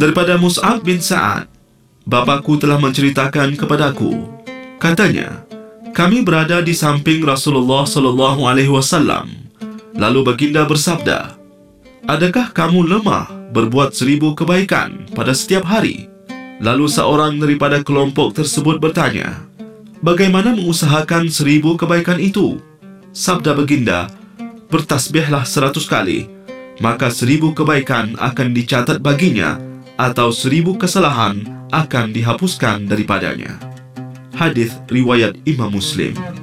Daripada Mus'ab bin Sa'ad, bapakku telah menceritakan kepadaku, katanya, kami berada di samping Rasulullah SAW. Lalu baginda bersabda, adakah kamu lemah berbuat 1000 kebaikan pada setiap hari? Lalu seorang daripada kelompok tersebut bertanya, bagaimana mengusahakan 1000 kebaikan itu? Sabda baginda, bertasbihlah 100 kali, maka 1000 kebaikan akan dicatat baginya, atau 1000 kesalahan akan dihapuskan daripadanya. Hadis riwayat Imam Muslim.